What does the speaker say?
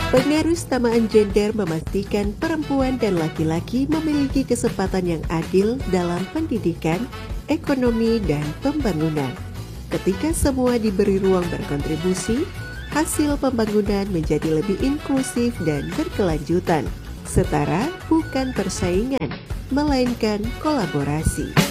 Pengaruh samaan gender memastikan perempuan dan laki-laki memiliki kesempatan yang adil dalam pendidikan, ekonomi, dan pembangunan. Ketika semua diberi ruang berkontribusi, hasil pembangunan menjadi lebih inklusif dan berkelanjutan. Setara bukan persaingan, melainkan kolaborasi.